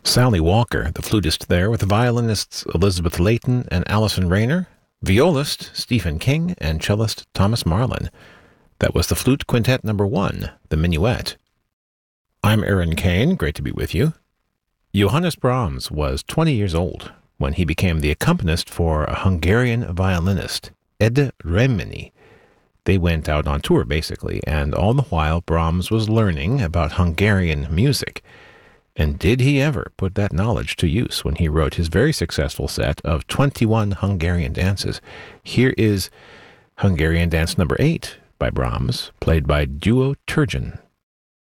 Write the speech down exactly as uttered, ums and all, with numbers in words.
Sally Walker, the flutist there, with the violinists Elizabeth Layton and Alison Rayner, violist Stephen King, and cellist Thomas Marlin. That was the Flute Quintet number one, the Minuet. I'm Aaron Kane, great to be with you. Johannes Brahms was twenty years old when he became the accompanist for a Hungarian violinist, Ede Remmini. They went out on tour, basically, and all the while Brahms was learning about Hungarian music. And did he ever put that knowledge to use when he wrote his very successful set of twenty-one Hungarian dances? Here is Hungarian Dance number eight by Brahms, played by Duo Turgeon.